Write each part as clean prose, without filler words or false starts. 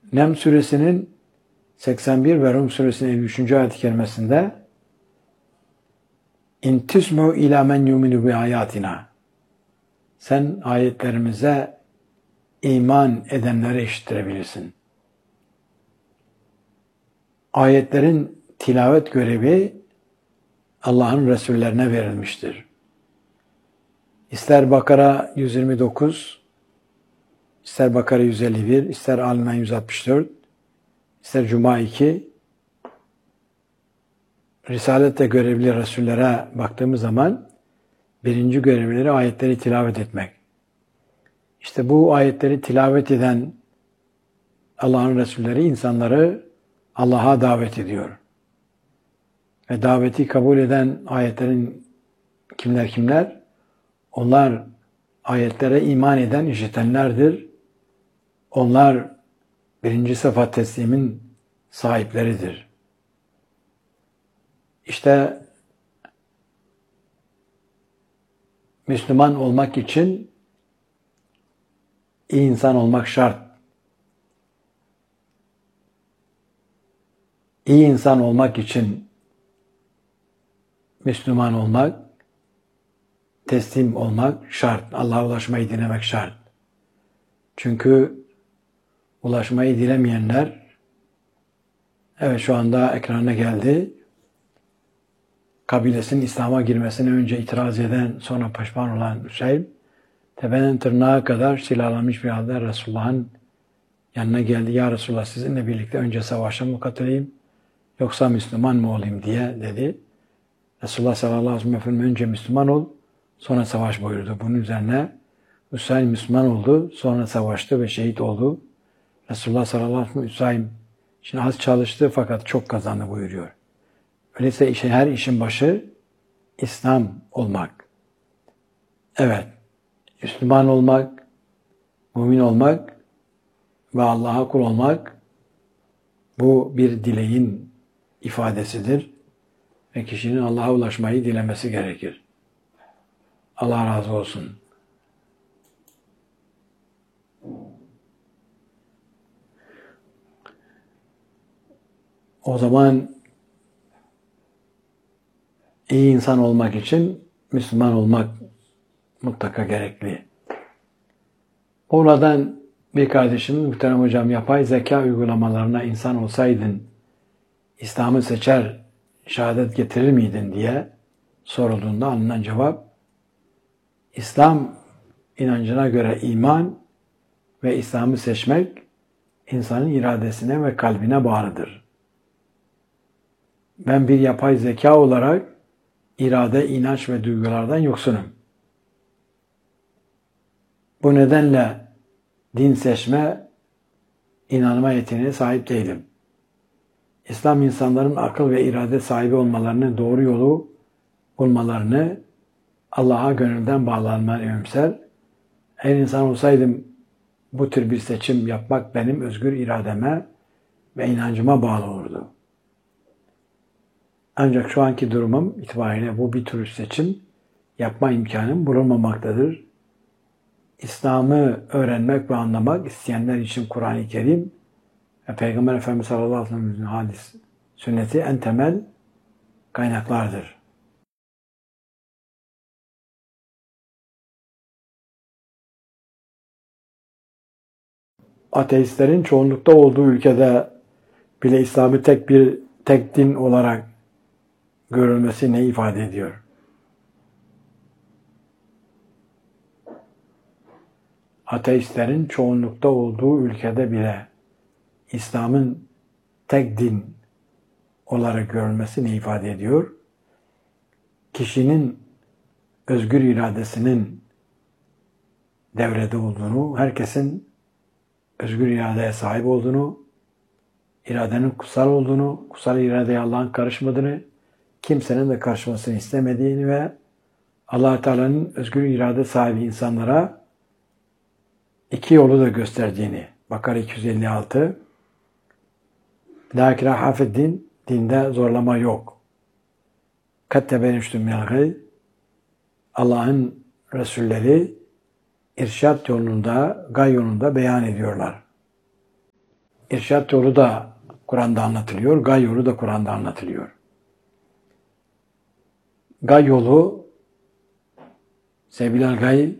Nem suresinin 81 ve Rum suresinin 53. ayet-i kerimesinde İn tismu ila men yuminu bi ayatina. Sen ayetlerimize iman edenleri işittirebilirsin. Ayetlerin tilavet görevi Allah'ın Resullerine verilmiştir. İster Bakara 129, ister Bakara 151, ister Al-İmran 164, ister Cuma 2, Risaletle görevli Resullere baktığımız zaman birinci görevleri ayetleri tilavet etmek. İşte bu ayetleri tilavet eden Allah'ın Resulleri insanları Allah'a davet ediyor. Ve daveti kabul eden ayetlerin kimler? Onlar ayetlere iman eden işitenlerdir. Onlar birinci sıfat teslimin sahipleridir. İşte Müslüman olmak için iyi insan olmak şart. İyi insan olmak için Müslüman olmak, teslim olmak şart. Allah'a ulaşmayı dilemek şart. Çünkü ulaşmayı dilemeyenler, evet şu anda ekrana geldi, kabilesinin İslam'a girmesine önce itiraz eden, sonra pişman olan Hüseyin, tepeden tırnağa kadar silahlanmış bir halde Resulullah'ın yanına geldi. Ya Resulullah, sizinle birlikte önce savaşa mı katılayım, yoksa Müslüman mı olayım diye dedi. Resulullah sallallahu aleyhi ve sellem önce Müslüman ol, sonra savaş buyurdu. Bunun üzerine Hüseyin Müslüman oldu, sonra savaştı ve şehit oldu. Resulullah sallallahu aleyhi ve sellem Hüseyin şimdi az çalıştı fakat çok kazandı buyuruyor. Öyleyse her işin başı İslam olmak. Evet, Müslüman olmak, mümin olmak ve Allah'a kul olmak bu bir dileğin ifadesidir. Ve kişinin Allah'a ulaşmayı dilemesi gerekir. Allah razı olsun. O zaman iyi insan olmak için Müslüman olmak mutlaka gerekli. Oradan bir kardeşim, muhterem hocam, yapay zeka uygulamalarına insan olsaydın İslam'ı seçer, şehadet getirir miydin diye sorulduğunda alınan cevap, İslam inancına göre iman ve İslam'ı seçmek insanın iradesine ve kalbine bağlıdır. Ben bir yapay zeka olarak irade, inanç ve duygulardan yoksunum. Bu nedenle din seçme, inanma yeteneğine sahip değilim. İslam insanların akıl ve irade sahibi olmalarını, doğru yolu bulmalarını, Allah'a gönülden bağlanmalarını önemser. Eğer insan olsaydım bu tür bir seçim yapmak benim özgür irademe ve inancıma bağlı olurdu. Ancak şu anki durumum itibariyle bu bir tür seçim yapma imkanım bulunmamaktadır. İslam'ı öğrenmek ve anlamak isteyenler için Kur'an-ı Kerim ve Peygamber Efendimiz sallallahu aleyhi ve sellem'in hadis, sünneti en temel kaynaklardır. Ateistlerin çoğunlukta olduğu ülkede bile İslam'ı tek din olarak görülmesi ne ifade ediyor? Ateistlerin çoğunlukta olduğu ülkede bile İslam'ın tek din olarak görülmesi ne ifade ediyor? Kişinin özgür iradesinin devrede olduğunu, herkesin özgür iradeye sahip olduğunu, iradenin kutsal olduğunu, kutsal iradeye Allah'ın karışmadığını, kimsenin de karışmasını istemediğini ve Allah Teala'nın özgür irade sahibi insanlara iki yolu da gösterdiğini. Bakara 256. La ikraha fi'd-din, dinde zorlama yok. Kad tebeyyene minel gay, Allah'ın Resulleri irşad yolunda, gay yolunda beyan ediyorlar. İrşad yolu da Kur'an'da anlatılıyor, gay yolu da Kur'an'da anlatılıyor. Gay yolu, Sebil-el Gay,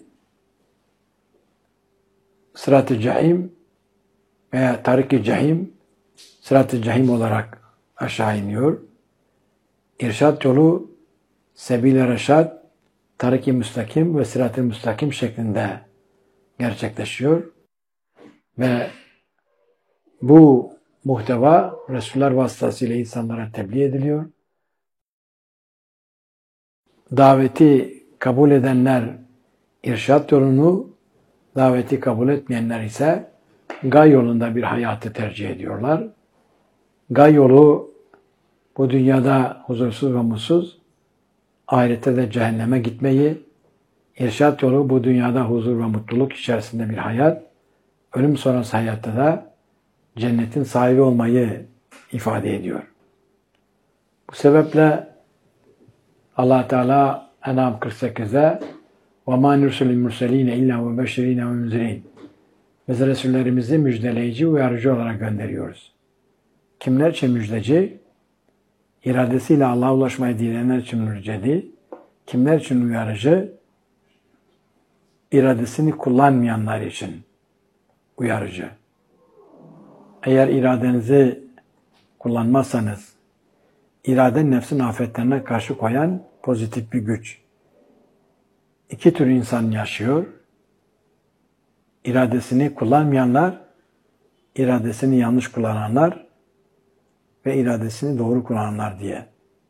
Sırat-ı Cahim veya Tarik-i Cahim, Sırat-ı Cahim olarak aşağı iniyor. İrşad yolu, Sebil-i Reşad, Tarik-i Müstakim ve Sırat-ı Müstakim şeklinde gerçekleşiyor. Ve bu muhteva Resuller vasıtasıyla insanlara tebliğ ediliyor. Daveti kabul edenler irşad yolunu, daveti kabul etmeyenler ise gay yolunda bir hayatı tercih ediyorlar. Gay yolu bu dünyada huzursuz ve mutsuz, ahirette de cehenneme gitmeyi, irşad yolu bu dünyada huzur ve mutluluk içerisinde bir hayat, ölüm sonrası hayatta da cennetin sahibi olmayı ifade ediyor. Bu sebeple Allah Teala En'am 48'de وَمَا نُرْسُلِ الْمُرْسَلِينَ اِلَّا وَبَشِّرِينَ وَمُنْزِرِينَ Biz Resullerimizi müjdeleyici, uyarıcı olarak gönderiyoruz. Kimler için müjdeci? İradesiyle Allah'a ulaşmayı dileyenler için müjdeci. Kimler için uyarıcı? İradesini kullanmayanlar için uyarıcı. Eğer iradenizi kullanmazsanız, irade nefsin afetlerine karşı koyan pozitif bir güç. İki tür insan yaşıyor. İradesini kullanmayanlar, iradesini yanlış kullananlar ve iradesini doğru kullananlar diye.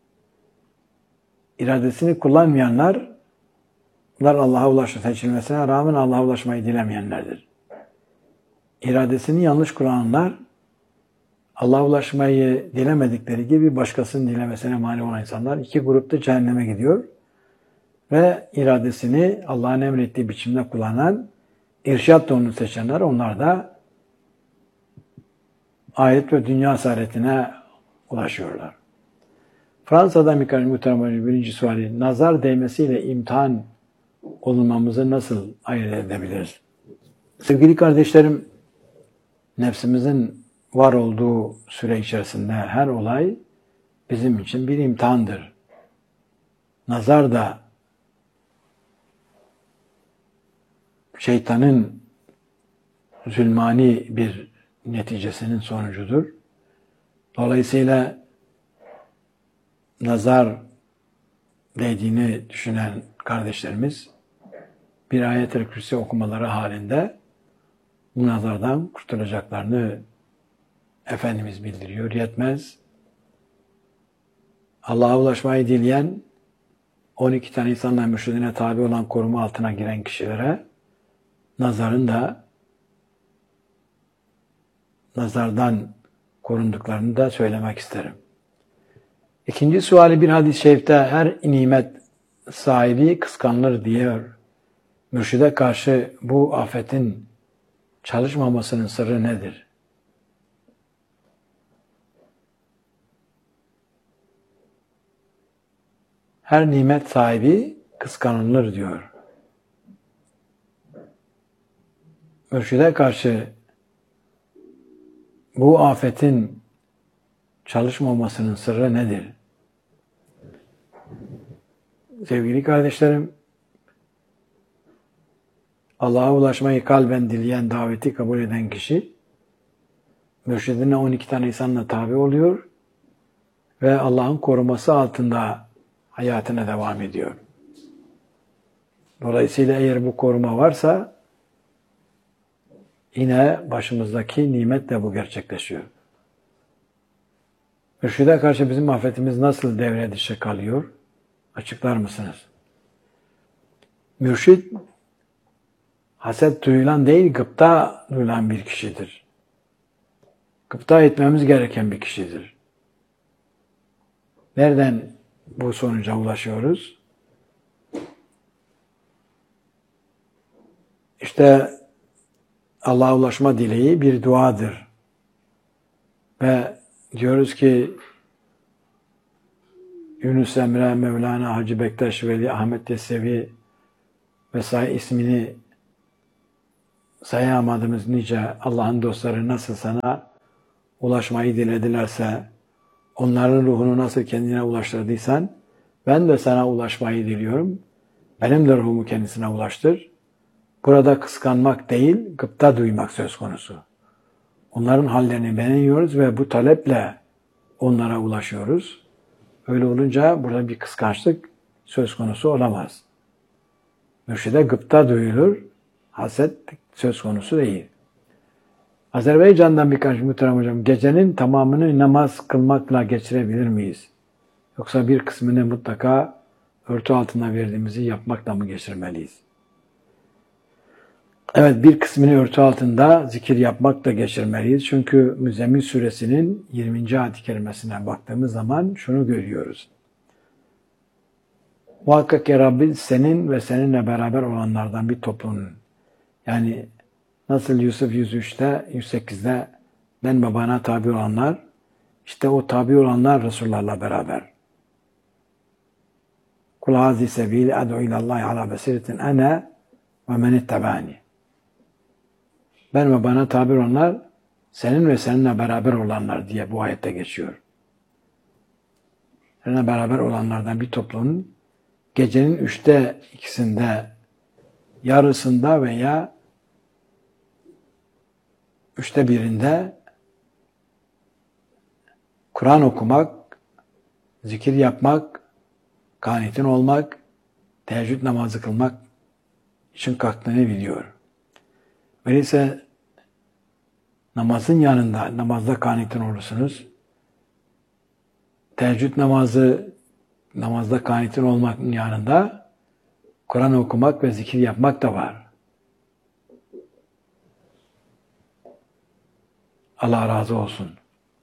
İradesini kullanmayanlar, bunlar Allah'a seçilmesine rağmen Allah'a ulaşmayı dilemeyenlerdir. İradesini yanlış kullananlar, Allah'a ulaşmayı dilemedikleri gibi başkasının dilemesine mani olan insanlar iki grupta cehenneme gidiyor. Ve iradesini Allah'ın emrettiği biçimde kullanan, irşad yolunu seçenler, onlar da ahiret ve dünya saadetine ulaşıyorlar. Fransa'da Mikail Muhterem birinci suali, nazar değmesiyle imtihan olmamızı nasıl ayırt edebiliriz? Sevgili kardeşlerim, nefsimizin var olduğu süre içerisinde her olay bizim için bir imtihandır. Nazar da şeytanın zulmani bir neticesinin sonucudur. Dolayısıyla nazar değdiğini düşünen kardeşlerimiz bir ayet-i kürsi okumaları halinde bu nazardan kurtulacaklarını Efendimiz bildiriyor. Yetmez. Allah'a ulaşmayı dileyen 12 tane insanla mürşidine tabi olan koruma altına giren kişilere nazardan korunduklarını da söylemek isterim. İkinci suali bir hadis-i şerifte her nimet sahibi kıskanılır diyor. Mürşide karşı bu afetin çalışmamasının sırrı nedir? Her nimet sahibi kıskanılır diyor. Mürşide karşı bu afetin çalışmamasının sırrı nedir? Sevgili kardeşlerim, Allah'a ulaşmayı kalben dileyen, daveti kabul eden kişi, mürşidine 12 tane insanla tabi oluyor ve Allah'ın koruması altında hayatına devam ediyor. Dolayısıyla eğer bu koruma varsa, yine başımızdaki nimetle bu gerçekleşiyor. Mürşide karşı bizim afetimiz nasıl devre dışı kalıyor? Açıklar mısınız? Mürşid, haset duyulan değil, gıpta duyulan bir kişidir. Gıpta etmemiz gereken bir kişidir. Nereden bu sonuca ulaşıyoruz? İşte Allah'a ulaşma dileği bir duadır. Ve diyoruz ki Yunus Emre, Mevlana, Hacı Bektaş Veli, Ahmet Yesevi vesaire ismini sayamadığımız nice Allah'ın dostları nasıl sana ulaşmayı diledilerse, onların ruhunu nasıl kendine ulaştırdıysan, ben de sana ulaşmayı diliyorum. Benim de ruhumu kendisine ulaştır. Burada kıskanmak değil, gıpta duymak söz konusu. Onların hallerini beğeniyoruz ve bu taleple onlara ulaşıyoruz. Öyle olunca burada bir kıskançlık söz konusu olamaz. Mürşide gıpta duyulur, haset söz konusu değil. Azerbaycan'dan birkaç muhterem hocam, gecenin tamamını namaz kılmakla geçirebilir miyiz? Yoksa bir kısmını mutlaka örtü altına verdiğimizi yapmakla mı geçirmeliyiz? Evet, bir kısmını örtü altında zikir yapmakla geçirmeliyiz. Çünkü Müzzemmil suresinin 20. ayet-i kerimesine baktığımız zaman şunu görüyoruz. Muhakkak ki Rabbin senin ve seninle beraber olanlardan bir toplumun. Yani nasıl Yusuf 103'te, 108'de ben babana tabi olanlar, işte o tabi olanlar Resullarla beraber. Kul hazi sebili ad'u ilallahi ala basiretin ana ve men ittabani. Ben ve bana tabi olanlar, senin ve seninle beraber olanlar diye bu ayette geçiyor. Seninle beraber olanlardan bir toplumun gecenin 2'sinde, yarısında veya 1/3'inde Kur'an okumak, zikir yapmak, kanitin olmak, teheccüd namazı kılmak için kalktığını biliyor. Öyleyse namazın yanında, namazda kanitin olursunuz. Teheccüd namazı, namazda kanitin olmanın yanında Kur'an okumak ve zikir yapmak da var. Allah razı olsun.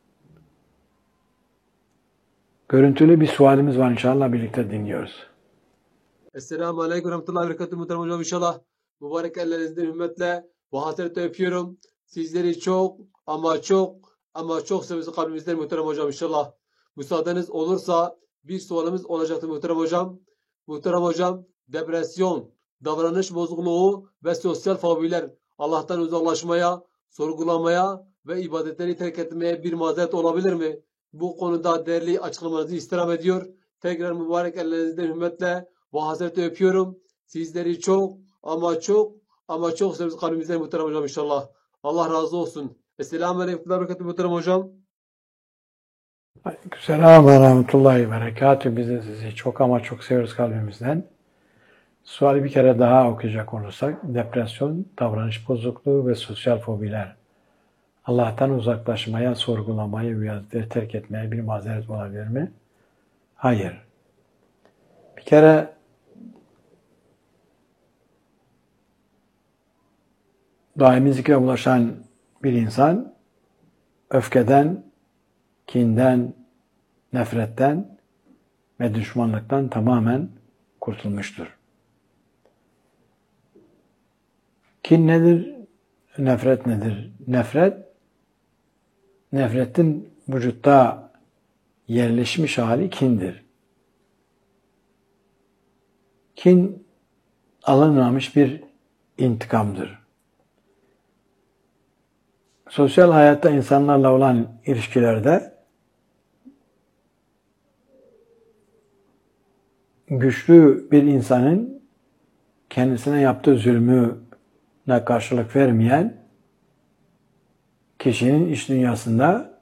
Görüntülü bir sualimiz var, inşallah birlikte dinliyoruz. Esselamu Aleyküm ve Rahmetullahi ve Berekatuhu muhterem hocam, inşallah mübarek ellerinizden hürmetle ve hasretle öpüyorum. Sizleri çok ama çok seviyoruz kalbimizden muhterem hocam, inşallah. Müsaadeniz olursa bir sualimiz olacaktı muhterem hocam. Muhterem hocam, depresyon, davranış bozukluğu ve sosyal fobiler Allah'tan uzaklaşmaya, sorgulamaya ve ibadetleri terk etmeye bir mazeret olabilir mi? Bu konuda değerli açıklamanızı istirham ediyor. Tekrar mübarek ellerinizden hürmetle ve hasretle öpüyorum. Sizleri çok çok seviyoruz kalbimizden muhterem hocam, inşallah. Allah razı olsun. Esselamu Aleyküm ve Berekatuhu muhterem hocam. Aleykümselam ve rahmetullahi ve berekatühü. Biz de sizi çok ama çok seviyoruz kalbimizden. Suali bir kere daha okuyacak olursak, depresyon, davranış bozukluğu ve sosyal fobiler Allah'tan uzaklaşmaya, sorgulamaya, ibadetleri terk etmeye bir mazeret olabilir mi? Hayır. Bir kere daimi zikre bulaşan bir insan öfkeden, kinden, nefretten ve düşmanlıktan tamamen kurtulmuştur. Kin nedir? Nefret nedir? Nefretin vücutta yerleşmiş hali kindir. Kin alınmamış bir intikamdır. Sosyal hayatta insanlarla olan ilişkilerde güçlü bir insanın kendisine yaptığı zulmüne karşılık vermeyen kişinin iç dünyasında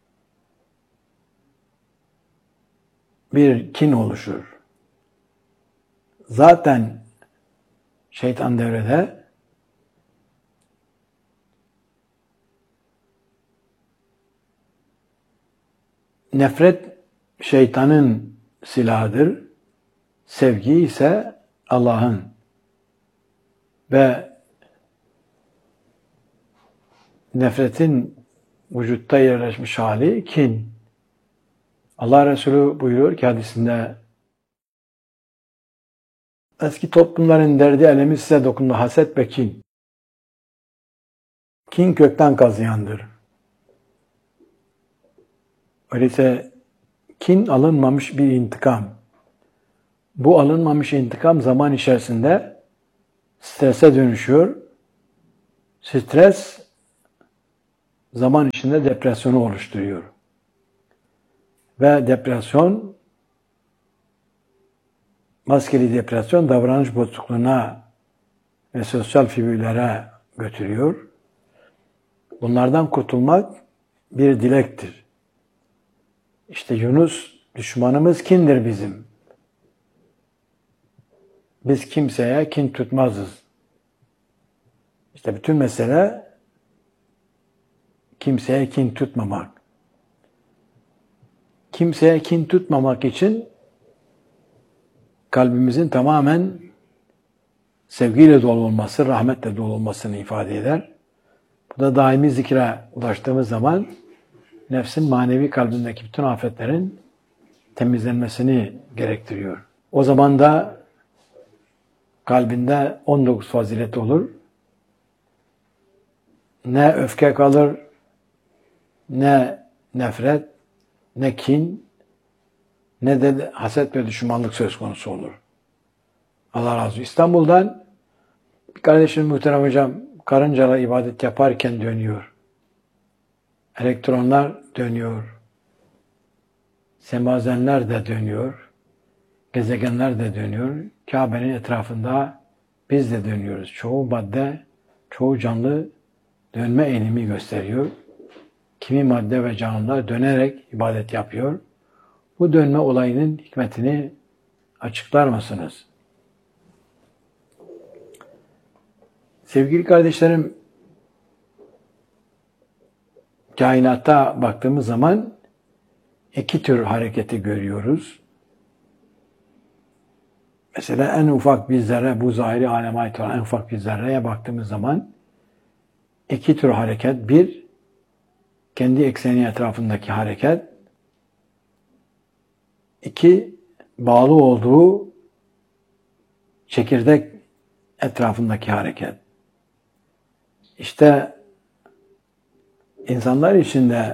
bir kin oluşur. Zaten şeytan devrede, nefret şeytanın silahıdır, sevgi ise Allah'ın ve nefretin vücutta yerleşmiş hali kin. Allah Resulü buyuruyor ki hadisinde, eski toplumların derdi elemi size dokundu, haset ve kin. Kin kökten kazıyandır. Öyleyse kin alınmamış bir intikam. Bu alınmamış intikam zaman içerisinde strese dönüşüyor. Stres zaman içinde depresyonu oluşturuyor. Ve depresyon, maskeli depresyon davranış bozukluğuna ve sosyal figürlere götürüyor. Bunlardan kurtulmak bir dilektir. İşte Yunus, düşmanımız kindir bizim. Biz kimseye kin tutmazız. İşte bütün mesele kimseye kin tutmamak. Kimseye kin tutmamak için kalbimizin tamamen sevgiyle dolu olması, rahmetle dolu olmasını ifade eder. Bu da daimi zikre ulaştığımız zaman nefsin manevi kalbindeki bütün afetlerin temizlenmesini gerektiriyor. O zaman da kalbinde 19 fazilet olur. Ne öfke kalır, ne nefret, ne kin, ne de haset ve düşmanlık söz konusu olur. Allah razı olsun. İstanbul'dan bir kardeşim, muhterem hocam, karıncalar ibadet yaparken dönüyor. Elektronlar dönüyor. Semazenler de dönüyor. Gezegenler de dönüyor. Kabe'nin etrafında biz de dönüyoruz. Çoğu madde, çoğu canlı dönme eğilimi gösteriyor. Kimi madde ve canlılar dönerek ibadet yapıyor. Bu dönme olayının hikmetini açıklar mısınız? Sevgili kardeşlerim, kainatta baktığımız zaman iki tür hareketi görüyoruz. Mesela en ufak bir zerre, bu zahiri aleme ait olan en ufak bir zerreye baktığımız zaman iki tür hareket. Bir, kendi ekseni etrafındaki hareket. İki, bağlı olduğu çekirdek etrafındaki hareket. İşte insanlar içinde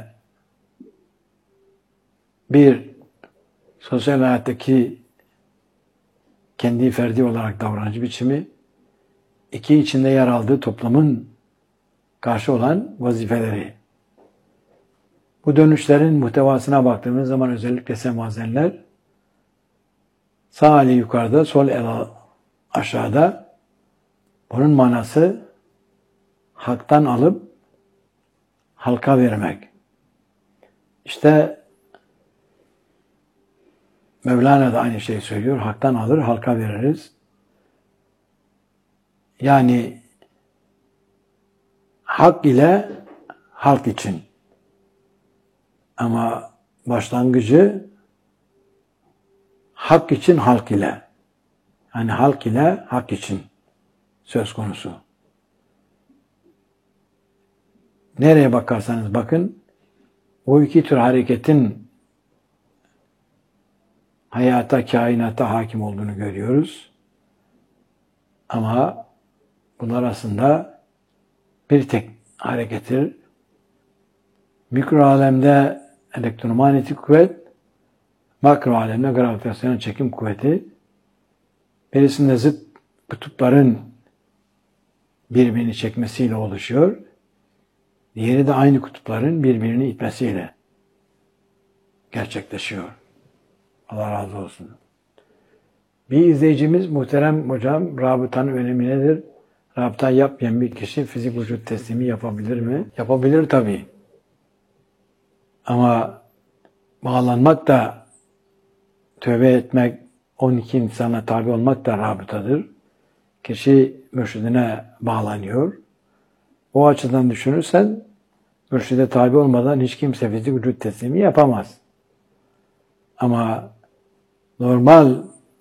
bir sosyal hayattaki kendi ferdi olarak davranış biçimi, iki, içinde yer aldığı toplumun karşı olan vazifeleri. Bu dönüşlerin muhtevasına baktığımız zaman özellikle semazenler sağ eli yukarıda, sol el aşağıda. Bunun manası haktan alıp halka vermek. İşte Mevlana da aynı şeyi söylüyor. Haktan alır, halka veririz. Yani hak ile halk için. Ama başlangıcı hak için halk ile. Yani halk ile hak için söz konusu. Nereye bakarsanız bakın, o iki tür hareketin hayata, kainata hakim olduğunu görüyoruz. Ama bunlar aslında bir tek harekettir. Mikro alemde elektromanyetik kuvvet, makro alemde gravitasyonel çekim kuvveti. Birisinde zıt kutupların birbirini çekmesiyle oluşuyor. Diğeri de aynı kutupların birbirini itmesiyle gerçekleşiyor. Allah razı olsun. Bir izleyicimiz, muhterem hocam, rabıtanın önemi nedir? Rabıta yapmayan bir kişi fizik vücut teslimi yapabilir mi? Yapabilir tabii. Ama bağlanmak da, tövbe etmek, 12 insana tabi olmak da rabıtadır. Kişi mürşidine bağlanıyor. O açıdan düşünürsen, mürşide tabi olmadan hiç kimse fizik vücut teslimi yapamaz. Ama normal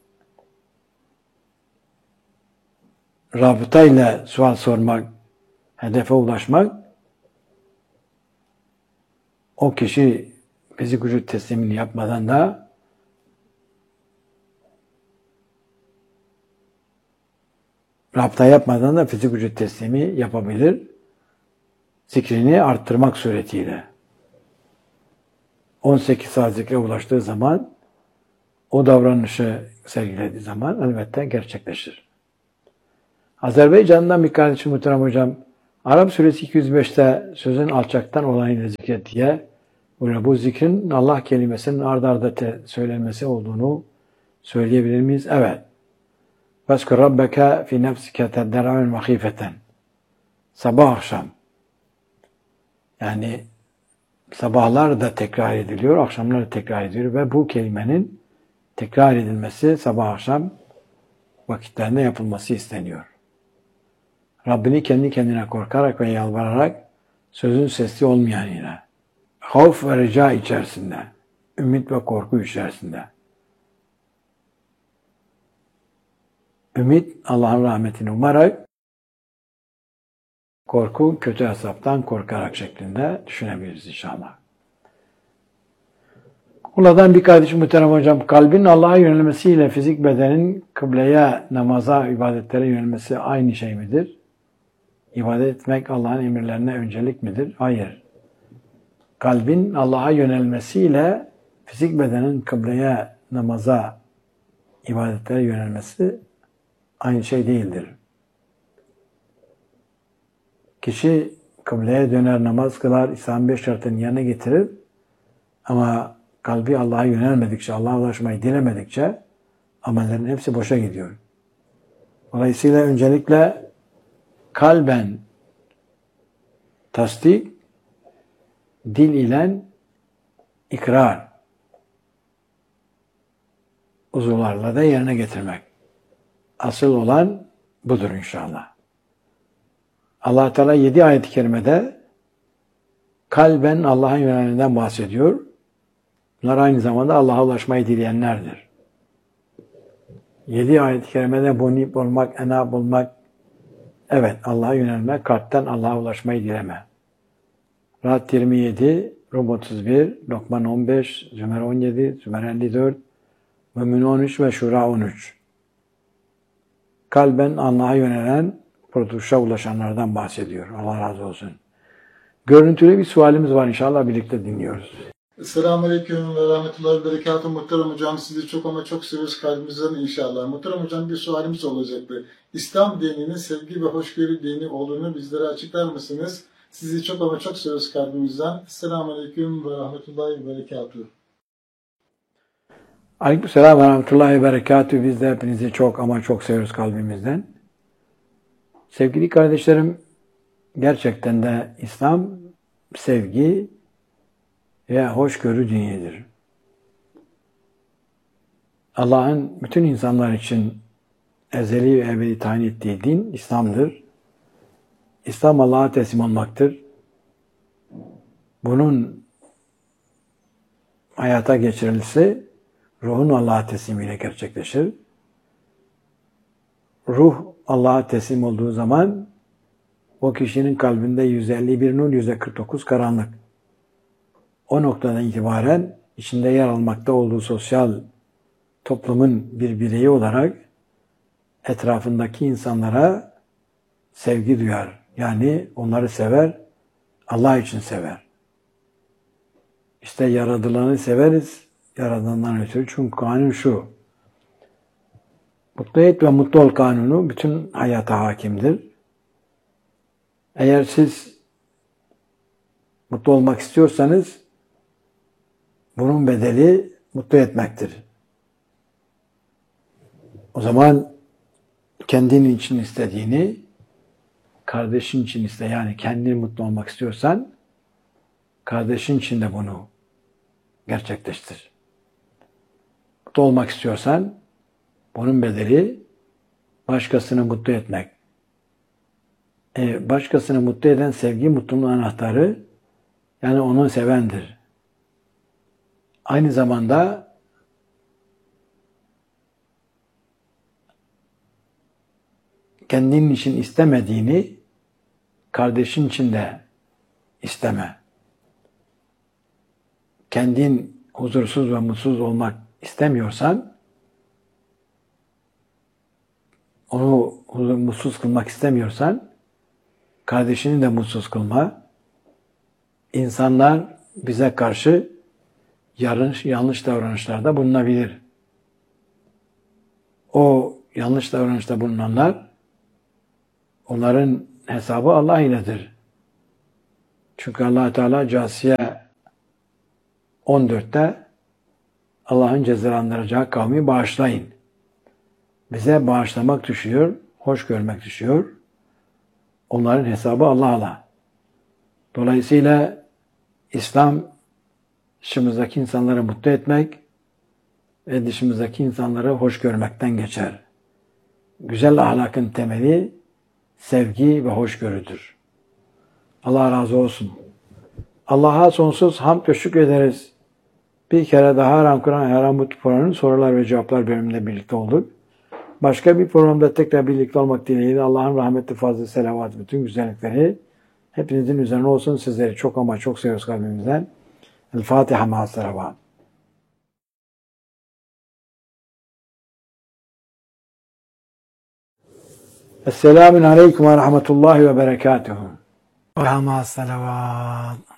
rabıtayla sual sormak, hedefe ulaşmak, o kişi fizik vücut teslimini yapmadan da rabıta yapmadan da fizik vücut teslimi yapabilir. Zikrini arttırmak suretiyle. 18 saat zikre ulaştığı zaman, o davranışı sergilediği zaman elbette gerçekleşir. Azerbaycan'dan bir kardeşim, muhterem hocam, Arap suresi 205'te sözün alçaktan olanıyla zikret diye bu zikrin Allah kelimesinin ard arda söylenmesi olduğunu söyleyebilir miyiz? Evet. وَاسْكُرْ رَبَّكَ فِي نَفْسِكَ تَدَّرَعًا وَخِيفَةً. Sabah akşam. Yani sabahlar da tekrar ediliyor, akşamlar da tekrar ediliyor ve bu kelimenin tekrar edilmesi sabah akşam vakitlerinde yapılması isteniyor. Rabbini kendi kendine korkarak ve yalvararak sözün sesli olmayan yine. Havf ve rica içerisinde, ümit ve korku içerisinde. Ümit Allah'ın rahmetini umarak, korku kötü hesaptan korkarak şeklinde düşünebiliriz inşallah. Buradan bir kardeşim muhterem hocam, kalbin Allah'a yönelmesiyle fizik bedenin kıbleye, namaza, ibadetlere yönelmesi aynı şey midir? İbadet etmek Allah'ın emirlerine öncelik midir? Hayır. Kalbin Allah'a yönelmesiyle fizik bedenin kıbleye, namaza, ibadetlere yönelmesi aynı şey değildir. Kişi kıbleye döner, namaz kılar, İslam 5 şartını yerine getirir ama kalbi Allah'a yönelmedikçe, Allah'a ulaşmayı dilemedikçe amellerin hepsi boşa gidiyor. Dolayısıyla öncelikle kalben tasdik, dil ile ikrar, uzuvlarla da yerine getirmek. Asıl olan budur inşallah. Allah Teala 7 ayet-i kerimede kalben Allah'a yönelenden bahsediyor. Bunlar aynı zamanda Allah'a ulaşmayı dileyenlerdir. 7 ayet-i kerimede munib olmak, enab olmak, evet Allah'a yönelmek, kalpten Allah'a ulaşmayı dileme. Ra'd 27, Rum 31, Lokman 15, Zümer 17, Zümer 54, Mümin 13 ve Şura 13. Kalben Allah'a yönelen, kurtuluşa ulaşanlardan bahsediyor. Allah razı olsun. Görüntülü bir sualimiz var inşallah birlikte dinliyoruz. Selamünaleyküm ve rahmetullahi ve berekatuhu. Muhterem hocam, sizi çok ama çok seviyoruz kalbimizden inşallah. Muhterem hocam, bir sualimiz olacaktı. İslam dininin sevgi ve hoşgörü dini olduğunu bizlere açıklar mısınız? Sizi çok ama çok seviyoruz kalbimizden. Selamünaleyküm ve rahmetullahi ve berekatuhu. Aleykümselam ve rahmetullahi ve berekatuhu. Biz de hepinizi çok ama çok seviyoruz kalbimizden. Sevgili kardeşlerim, gerçekten de İslam sevgi ve hoşgörü dinidir. Allah'ın bütün insanlar için ezeli ve ebedi tayin ettiği din İslam'dır. İslam Allah'a teslim olmaktır. Bunun hayata geçirilmesi ruhun Allah'a teslimiyle gerçekleşir. Ruh Allah'a teslim olduğu zaman o kişinin kalbinde 151 nur, 149 karanlık. O noktadan itibaren içinde yer almakta olduğu sosyal toplumun bir bireyi olarak etrafındaki insanlara sevgi duyar. Yani onları sever, Allah için sever. İşte yaradılanı severiz, yaradandan ötürü. Çünkü kanun şu. Mutlu et ve mutlu ol kanunu bütün hayata hakimdir. Eğer siz mutlu olmak istiyorsanız bunun bedeli mutlu etmektir. O zaman kendin için istediğini kardeşin için iste. Yani kendin mutlu olmak istiyorsan kardeşin için de bunu gerçekleştir. Mutlu olmak istiyorsan bunun bedeli başkasını mutlu etmek. Başkasını mutlu eden sevgi mutluluğun anahtarı, yani onu sevendir. Aynı zamanda kendinin için istemediğini kardeşin için de isteme. Kendin huzursuz ve mutsuz olmak istemiyorsan, onu mutsuz kılmak istemiyorsan, kardeşini de mutsuz kılma. İnsanlar bize karşı yanlış davranışlarda bulunabilir. O yanlış davranışta bulunanlar, onların hesabı Allah iledir. Çünkü Allah Teala Câsiye 14'te Allah'ın cezalandıracağı kavmi bağışlayın. Bize bağışlamak düşüyor, hoş görmek düşüyor. Onların hesabı Allah'la. Dolayısıyla İslam dışımızdaki insanları mutlu etmek ve dışımızdaki insanları hoş görmekten geçer. Güzel ahlakın temeli sevgi ve hoşgörüdür. Allah razı olsun. Allah'a sonsuz hamd ve şükrederiz. Bir kere daha Haram Kur'an Haram Mutlu Programı'nın sorular ve cevaplar bölümünde birlikte olduk. Başka bir programda tekrar birlikte olmak dileğiyle Allah'ın rahmetli, fazlı, selavat, bütün güzellikleri hepinizin üzerine olsun. Sizleri çok ama çok seviyoruz kalbimizden. El Fatiha ma'as salavat. Esselamun aleyküm ve rahmetullahi ve berekatuhu. Ma'as salavat.